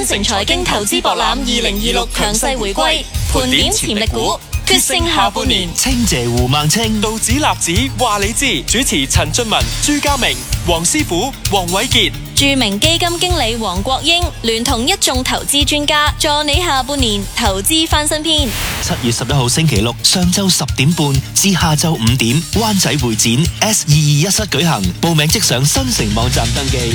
新城財經投資博覽2026強勢回歸，盤點潛力股，決勝下半年。 清謝胡孟青， 道指立指話你知。主持陳俊文、朱家明、黃師傅、黃偉傑。 著名基金經理黃國英聯同一眾投資專家，助你下半年投資翻新篇。 7月11號星期六上晝10點半至下晝5點，灣仔會展 S221 室舉行，報名即上新城網站登記。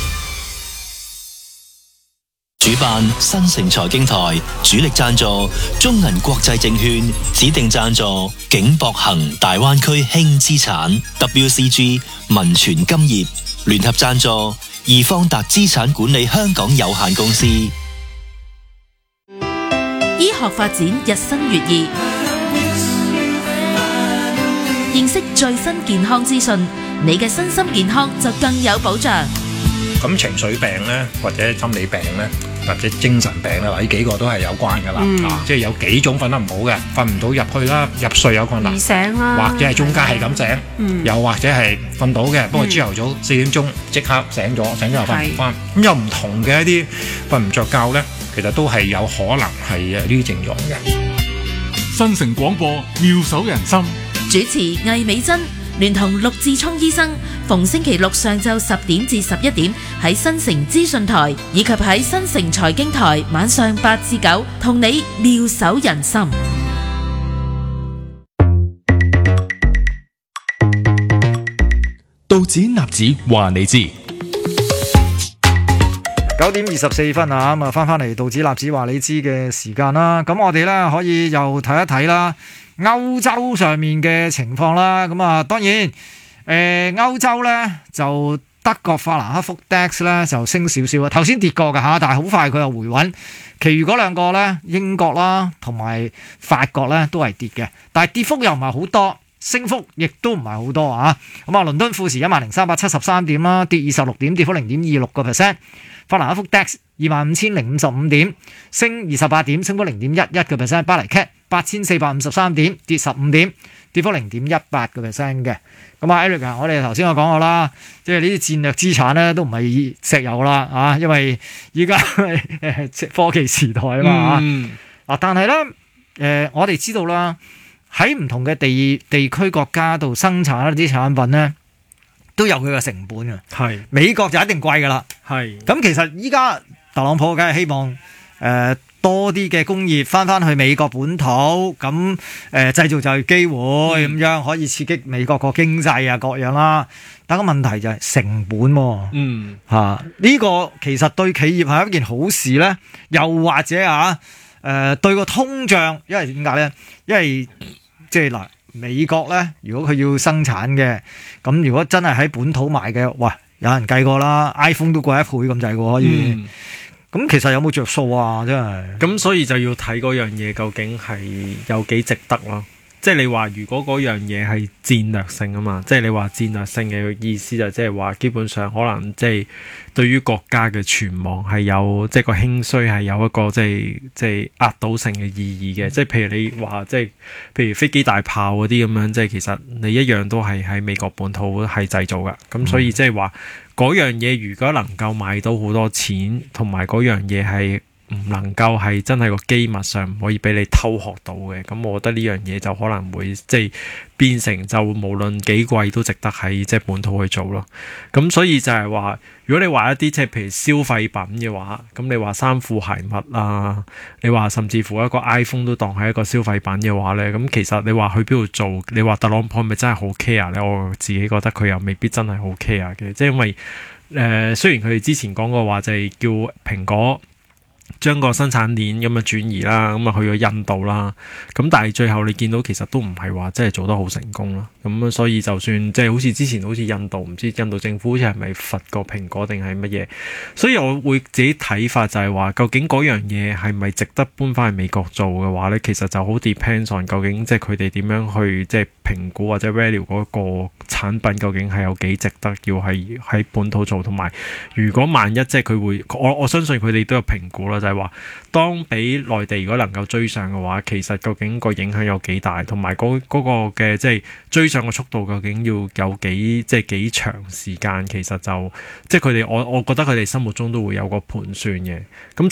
主辦新城財經台，主力贊助中銀國際證券，指定贊助景博行大灣區輕資產 WCG 民傳金業，聯合贊助易方達資產管理香港有限公司。 醫學發展日新月異，認識最新健康資訊，你嘅身心健康就更有保障。 咁情緒病咧，或者心理病咧，或者精神病咧，呢幾個都係有關噶啦。即係有幾種瞓得唔好嘅，瞓唔到入去啦，入睡有困難， 醒啦， 或者係中間係咁醒，又或者係瞓到嘅，不過朝頭早4點鐘即刻醒咗又瞓唔翻。咁有唔同嘅一啲瞓唔着覺咧，其實都係有可能係呢啲症狀嘅。 新城廣播妙手仁心， 主持魏美珍聯同陸志聰醫生，逢星期六上晝10點至11點喺新城資訊台以及喺新城財經台晚上8至9，同你妙手仁心。 道指納指話你知。 9點24分啊，咁啊翻嚟道指納指話你知嘅時間啦。咁我哋咧可以又睇一睇啦，歐洲上面嘅情況啦。咁啊，當然歐洲咧就德國法蘭克福 DAX 咧就升少少啊，頭先跌過㗎嚇，但係好快佢又回穩。其餘嗰兩個咧，英國啦同埋法國咧都係跌嘅，但係跌幅又唔係好多，升幅亦都唔係好多啊。咁啊，倫敦富時10,373點啦，跌26點，跌幅0.26%。法蘭克福 DAX 25,055點，升28點，升幅0.11%。巴黎 CAC 8,453點，跌15點，跌幅0.18%嘅。咁啊 Eric 啊，我哋頭先我講過啦，即係呢啲戰略資產咧都唔係石油啦啊，因為依家科技時代啊嘛啊。但係咧我哋知道啦，喺唔同嘅地區國家度生產一啲產品咧，都有佢嘅成本嘅。係美國就一定貴噶啦。係咁，其實依家特朗普梗係希望多啲嘅工業翻去美國本土，咁製造就業機會咁樣，可以刺激美國個經濟啊各樣啦。但個問題就係成本喎。呢個其實對企業係一件好事咧，又或者對個通脹，因為點解咧？因為即係嗱，美國咧，如果佢要生產嘅，咁如果真係喺本土賣嘅，哇，有人計過啦 ，iPhone 都貴1倍咁滯嘅可以。咁其實有冇着數啊？真係。 咁所以就要睇嗰樣嘢究竟係有幾值得咯。即係你話如果嗰樣嘢係戰略性啊嘛，即係你話戰略性嘅意思就即係話基本上可能即係對於國家嘅存亡係有即係個興衰係有一個即係壓倒性嘅意義嘅。即係譬如你話即係譬如飛機大炮嗰啲咁樣，即係其實你一樣都係喺美國本土係製造㗎。咁所以即係話嗰樣嘢如果能夠賣到好多錢，同埋嗰樣嘢係唔能夠係真係個機密上唔可以俾你偷學到嘅，咁我覺得呢樣嘢就可能會即係變成就無論幾貴都值得喺即係本土去做咯。咁所以就係話，如果你話一啲即係譬如消費品嘅話，咁你話衫褲鞋襪啊，你話甚至乎一個 iPhone 都當係一個消費品嘅話咧，咁其實你話去邊度做，你話特朗普係咪真係好 care 咧？我自己覺得佢又未必真係好 care 嘅，即係因為雖然佢哋之前講過話就係叫蘋果將個生產鏈咁啊轉移啦，咁啊去咗印度啦，咁但係最後你見到其實都唔係話真係做得好成功啦，咁所以就算即係好似之前好似印度，唔知印度政府好似係咪罰過蘋果定係乜嘢，所以我會自己睇法就係話，究竟嗰樣嘢係咪值得搬翻去美國做嘅話咧，其實就好 depends on 究竟即係佢哋點樣去即係評估或者 value 嗰個產品究竟係有幾值得要係喺本土做，同埋如果萬一即係佢會，我相信佢哋都有評估啦，就係話當俾內地如果能夠追上嘅話，其實究竟個影響有幾大，同埋嗰個嘅即係追上嘅速度究竟要有幾長時間，其實就即係佢哋我覺得佢哋心目中都會有個盤算嘅。咁